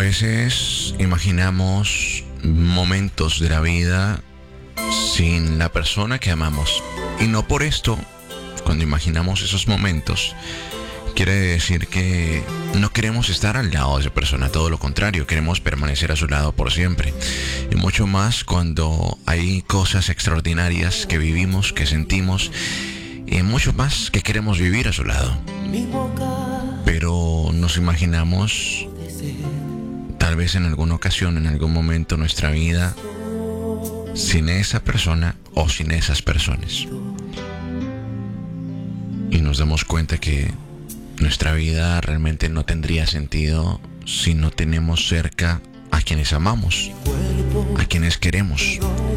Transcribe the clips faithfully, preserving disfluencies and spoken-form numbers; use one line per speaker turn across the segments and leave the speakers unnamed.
veces imaginamos momentos de la vida sin la persona que amamos. Y no por esto, cuando imaginamos esos momentos, quiere decir que no queremos estar al lado de esa persona. Todo lo contrario, queremos permanecer a su lado por siempre. Y mucho más cuando hay cosas extraordinarias que vivimos, que sentimos, y mucho más que queremos vivir a su lado. Pero nos imaginamos, tal vez en alguna ocasión, en algún momento de nuestra vida, sin esa persona o sin esas personas. Y nos damos cuenta que nuestra vida realmente no tendría sentido si no tenemos cerca a quienes amamos, a quienes queremos.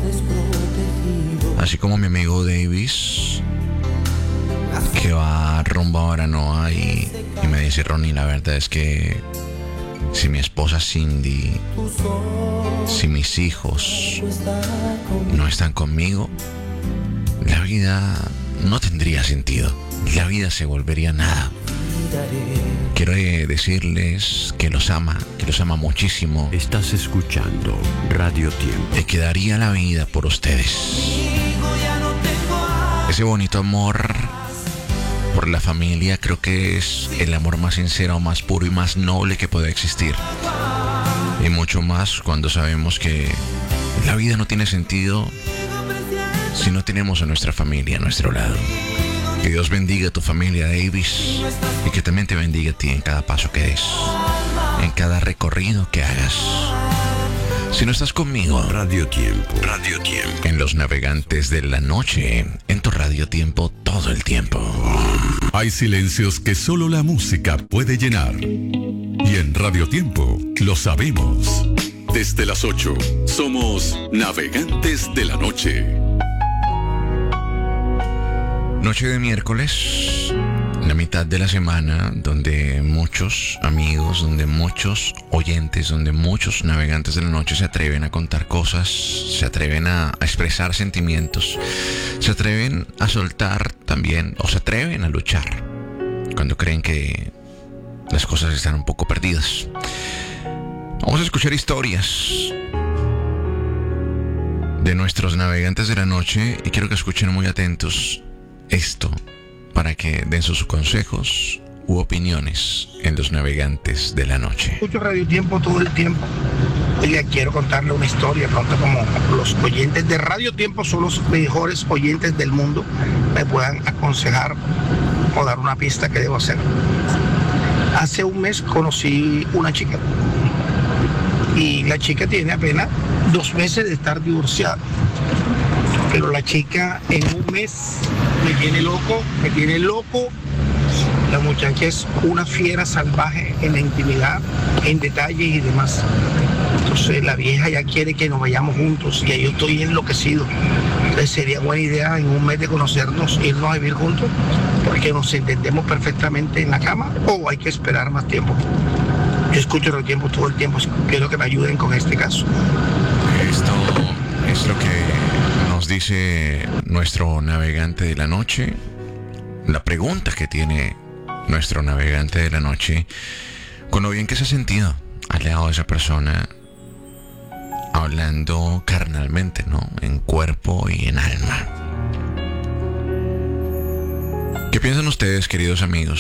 Así como mi amigo Davis, que va rumbo a Baranoa y, y me dice: Ronnie, la verdad es que si mi esposa Cindy, si mis hijos no están conmigo, la vida no tendría sentido. La vida se volvería nada. Quiero decirles que los ama, que los ama muchísimo.
Estás escuchando Radio Tiempo.
Y que daría la vida por ustedes. Ese bonito amor por la familia creo que es el amor más sincero, más puro y más noble que puede existir. Y mucho más cuando sabemos que la vida no tiene sentido si no tenemos a nuestra familia a nuestro lado. Que Dios bendiga a tu familia, Davis, y que también te bendiga a ti en cada paso que des, en cada recorrido que hagas. Si no estás conmigo,
Radio Tiempo, Radio Tiempo,
en los navegantes de la noche, en tu Radio Tiempo todo el tiempo.
Hay silencios que solo la música puede llenar. Y en Radio Tiempo lo sabemos. Desde las ocho, somos Navegantes de la Noche.
Noche de miércoles, la mitad de la semana, donde muchos amigos, donde muchos oyentes, donde muchos navegantes de la noche se atreven a contar cosas, se atreven a, a expresar sentimientos, se atreven a soltar también, o se atreven a luchar cuando creen que las cosas están un poco perdidas. Vamos a escuchar historias de nuestros navegantes de la noche y quiero que escuchen muy atentos esto para que den sus consejos u opiniones en los navegantes de la noche.
Escucho Radio Tiempo todo el tiempo. Oiga, quiero contarle una historia pronto, como los oyentes de Radio Tiempo son los mejores oyentes del mundo, me puedan aconsejar o dar una pista que debo hacer. Hace un mes conocí una chica y la chica tiene apenas dos meses de estar divorciada. Pero la chica en un mes me tiene loco, me tiene loco. La muchacha es una fiera salvaje en la intimidad, en detalles y demás. Entonces la vieja ya quiere que nos vayamos juntos y yo estoy enloquecido. Entonces sería buena idea en un mes de conocernos, irnos a vivir juntos, porque nos entendemos perfectamente en la cama, o hay que esperar más tiempo. Yo escucho el tiempo todo el tiempo, quiero que me ayuden con este caso.
Esto es lo que nos dice nuestro navegante de la noche. La pregunta que tiene nuestro navegante de la noche: con lo bien que se ha sentido al lado de esa persona, hablando carnalmente, ¿no? En cuerpo y en alma. ¿Qué piensan ustedes, queridos amigos?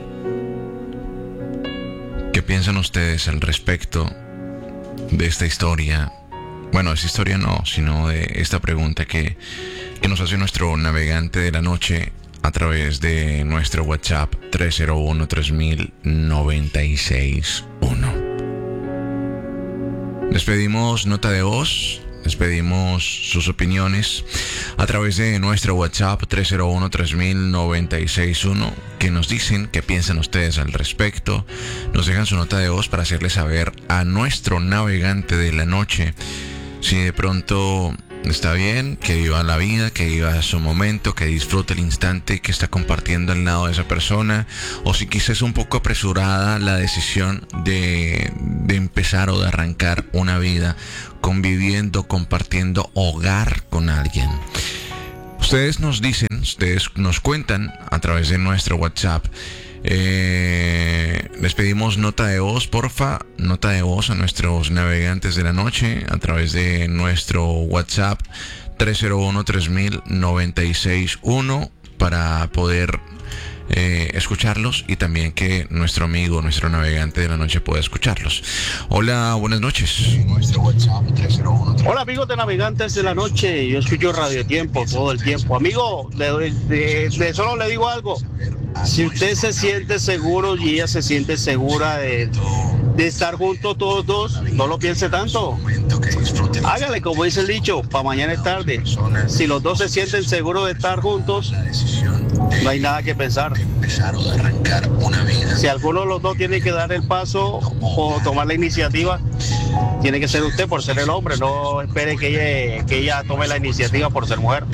¿Qué piensan ustedes al respecto de esta historia? Bueno, esta historia no, sino de esta pregunta que, que nos hace nuestro navegante de la noche a través de nuestro WhatsApp tres cero uno, tres mil, noventa y seis uno. Les pedimos nota de voz, les pedimos sus opiniones a través de nuestro WhatsApp tres cero uno, tres mil, noventa y seis uno, que nos dicen qué piensan ustedes al respecto. Nos dejan su nota de voz para hacerle saber a nuestro navegante de la noche si de pronto está bien, que viva la vida, que viva su momento, que disfrute el instante que está compartiendo al lado de esa persona, o si quizás es un poco apresurada la decisión de, de empezar o de arrancar una vida conviviendo, compartiendo hogar con alguien. Ustedes nos dicen, ustedes nos cuentan a través de nuestro WhatsApp Eh, les pedimos nota de voz, porfa, nota de voz a nuestros navegantes de la noche a través de nuestro WhatsApp tres cero uno, tres mil, noventa y seis uno para poder eh, escucharlos y también que nuestro amigo, nuestro navegante de la noche pueda escucharlos. Hola, buenas noches.
Hola amigos de Navegantes de la Noche, yo escucho Radio Tiempo todo el tiempo. Amigo, de, de, de solo le digo algo. Si usted se siente seguro y ella se siente segura de, de estar juntos todos dos, no lo piense tanto. Hágale como dice el dicho, para mañana es tarde. Si los dos se sienten seguros de estar juntos, no hay nada que pensar. Si alguno de los dos tiene que dar el paso o tomar la iniciativa, tiene que ser usted por ser el hombre. No espere que ella, que ella tome la iniciativa por ser mujer.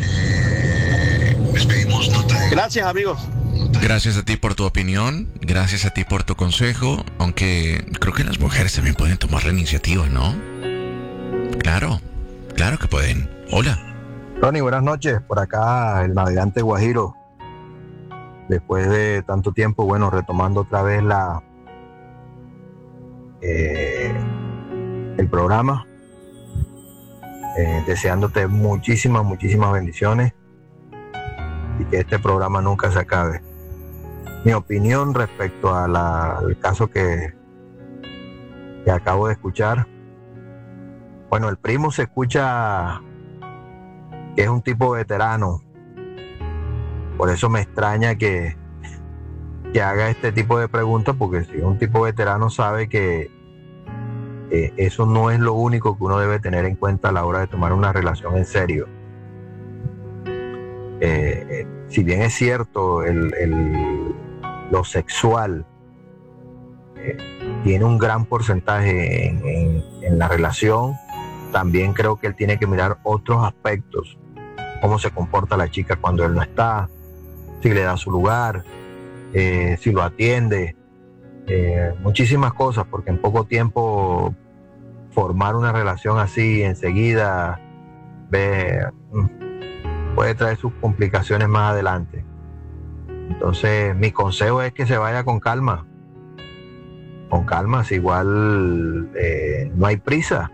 Gracias, amigos.
Gracias a ti por tu opinión, gracias a ti por tu consejo, aunque creo que las mujeres también pueden tomar la iniciativa, ¿no? Claro, claro que pueden. Hola.
Ronnie, buenas noches. Por acá el navegante Guajiro. Después de tanto tiempo, bueno, retomando otra vez la eh, el programa. Eh, deseándote muchísimas, muchísimas bendiciones y que este programa nunca se acabe. Mi opinión respecto a la, al caso que, que acabo de escuchar. Bueno, el primo se escucha que es un tipo veterano. Por eso me extraña que, que haga este tipo de preguntas, porque si es un tipo veterano sabe que eh, eso no es lo único que uno debe tener en cuenta a la hora de tomar una relación en serio. Eh, si bien es cierto, el, el, lo sexual eh, tiene un gran porcentaje en, en, en la relación, también creo que él tiene que mirar otros aspectos, cómo se comporta la chica cuando él no está, si le da su lugar, eh, si lo atiende, eh, muchísimas cosas, porque en poco tiempo formar una relación así enseguida ve, puede traer sus complicaciones más adelante. Entonces mi consejo es que se vaya con calma, con calma, si igual eh, no hay prisa.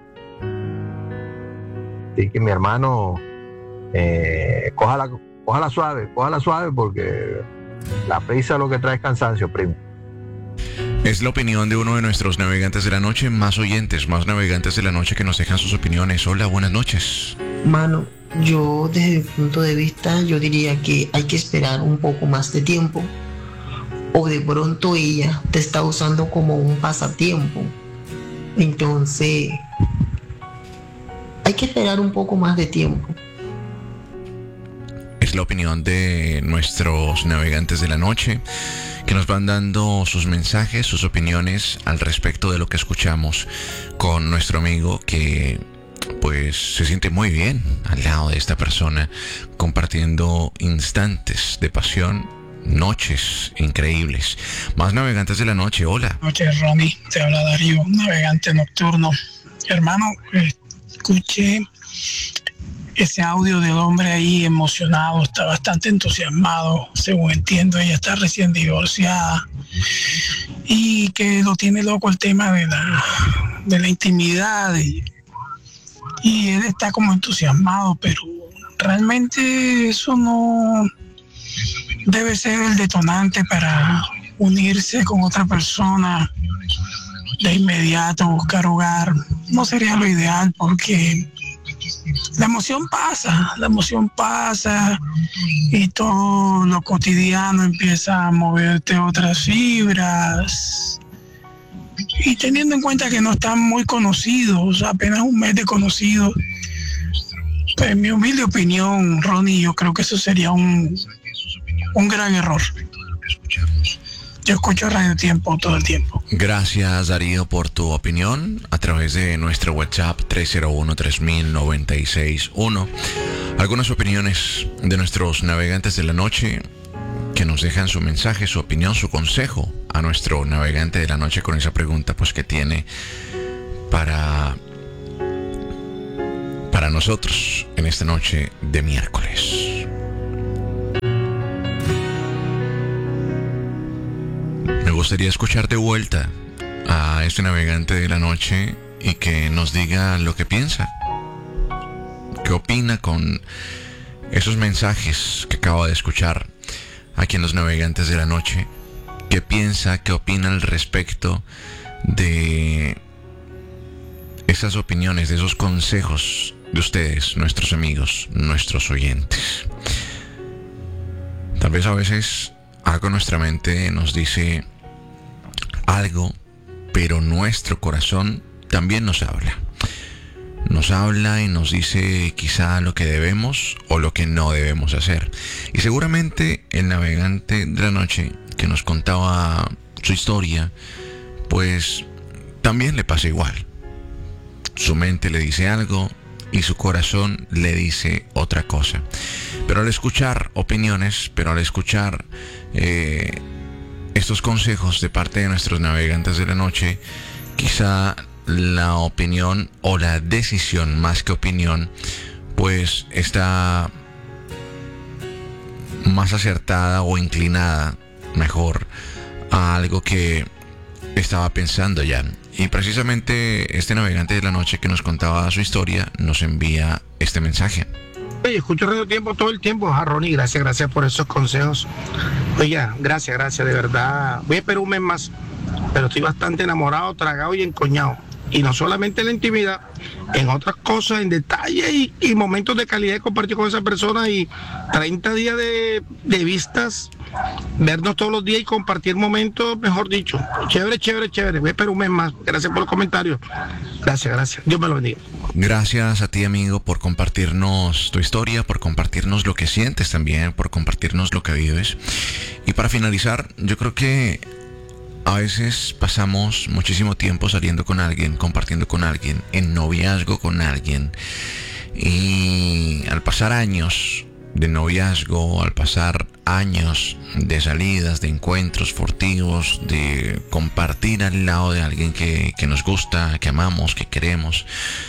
Así que mi hermano, eh, cójala, cójala suave, cójala suave, porque la prisa lo que trae es cansancio, primo.
Es la opinión de uno de nuestros navegantes de la noche, más oyentes, más navegantes de la noche que nos dejan sus opiniones. Hola, buenas noches.
Mano, yo desde mi punto de vista, yo diría que hay que esperar un poco más de tiempo, o de pronto ella te está usando como un pasatiempo. Entonces, hay que esperar un poco más de tiempo.
Es la opinión de nuestros navegantes de la noche que nos van dando sus mensajes, sus opiniones al respecto de lo que escuchamos con nuestro amigo que pues se siente muy bien al lado de esta persona, compartiendo instantes de pasión, noches increíbles. Más navegantes de la noche, hola.
Buenas noches, Ronnie, te habla Darío, navegante nocturno. Hermano, escuché ese audio del hombre ahí emocionado, está bastante entusiasmado, según entiendo, ella está recién divorciada y que lo tiene loco el tema de la, de la intimidad y, y él está como entusiasmado, pero realmente eso no debe ser el detonante para unirse con otra persona de inmediato, buscar hogar. No sería lo ideal, porque la emoción pasa, la emoción pasa y todo lo cotidiano empieza a moverte otras fibras. Y teniendo en cuenta que no están muy conocidos, apenas un mes de conocidos, pues en mi humilde opinión, Ronnie, yo creo que eso sería un, un gran error. Yo escucho Radio Tiempo todo el tiempo.
Gracias, Darío, por tu opinión a través de nuestro WhatsApp tres cero uno, tres mil, noventa y seis uno. Algunas opiniones de nuestros navegantes de la noche que nos dejan su mensaje, su opinión, su consejo a nuestro navegante de la noche con esa pregunta pues que tiene para, para nosotros en esta noche de miércoles. gustaría escuchar de vuelta a este navegante de la noche y que nos diga lo que piensa. ¿Qué opina con esos mensajes que acaba de escuchar aquí en Los Navegantes de la Noche? ¿Qué piensa, qué opina al respecto de esas opiniones, de esos consejos de ustedes, nuestros amigos, nuestros oyentes? Tal vez a veces algo en nuestra mente nos dice algo, pero nuestro corazón también nos habla. Nos habla y nos dice quizá lo que debemos o lo que no debemos hacer. Y seguramente el navegante de la noche que nos contaba su historia, pues también le pasa igual. Su mente le dice algo y su corazón le dice otra cosa. Pero al escuchar opiniones, pero al escuchar eh, estos consejos de parte de nuestros navegantes de la noche, quizá la opinión o la decisión, más que opinión, pues está más acertada o inclinada, mejor, a algo que estaba pensando ya. Y precisamente este navegante de la noche que nos contaba su historia nos envía este mensaje.
Oye, escucho Radio Tiempo todo el tiempo, Ronnie, gracias, gracias por esos consejos. Oye, gracias, gracias, de verdad. Voy a esperar un mes más, pero estoy bastante enamorado, tragado y encoñado. Y no solamente en la intimidad, en otras cosas, en detalles y, y momentos de calidad de compartir con esa persona, y treinta días de, de vistas, vernos todos los días y compartir momentos, mejor dicho. Chévere, chévere, chévere. Voy a esperar un mes más. Gracias por los comentarios. Gracias, gracias. Dios me lo bendiga.
Gracias a ti, amigo, por compartirnos tu historia, por compartirnos lo que sientes también, por compartirnos lo que vives. Y para finalizar, yo creo que a veces pasamos muchísimo tiempo saliendo con alguien, compartiendo con alguien, en noviazgo con alguien. Y al pasar años de noviazgo, al pasar años de salidas, de encuentros furtivos, de compartir al lado de alguien que, que nos gusta, que amamos, que queremos,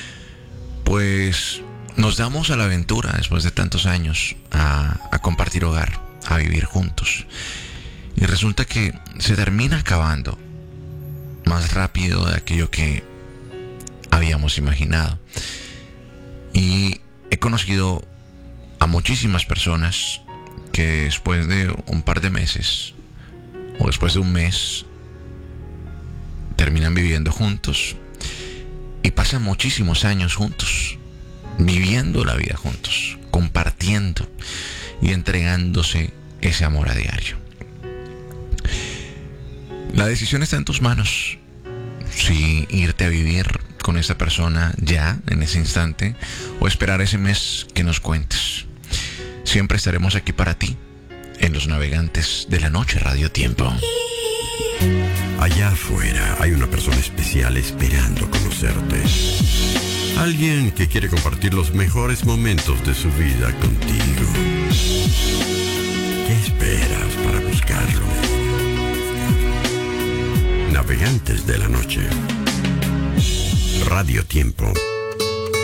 pues nos damos a la aventura después de tantos años a, a compartir hogar, a vivir juntos. Y resulta que se termina acabando más rápido de aquello que habíamos imaginado. Y he conocido a muchísimas personas que después de un par de meses o después de un mes terminan viviendo juntos y pasan muchísimos años juntos, viviendo la vida juntos, compartiendo y entregándose ese amor a diario. La decisión está en tus manos. Si irte a vivir con esa persona ya, en ese instante, o esperar ese mes que nos cuentes. Siempre estaremos aquí para ti, en Los Navegantes de la Noche, Radio Tiempo.
Allá afuera hay una persona especial esperando conocerte. Alguien que quiere compartir los mejores momentos de su vida contigo. ¿Qué esperas para buscarlo? Navegantes de la Noche. Radio Tiempo.